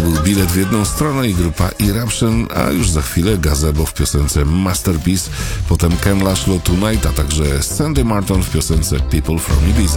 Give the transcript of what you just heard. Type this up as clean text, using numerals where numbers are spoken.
był bilet w jedną stronę i grupa Eruption, a już za chwilę Gazebo w piosence Masterpiece, potem Ken Laszlo Tonight, a także Sandy Martin w piosence People from Ibiza.